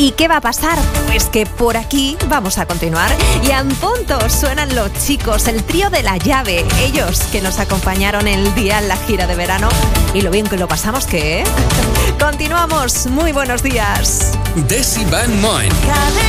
¿Y qué va a pasar? Pues que por aquí vamos a continuar. Y a punto suenan los chicos, el trío de La Llave. Ellos que nos acompañaron el día en la gira de verano. Y lo bien que lo pasamos, ¿qué? Continuamos. Muy buenos días. Desi Van Moen.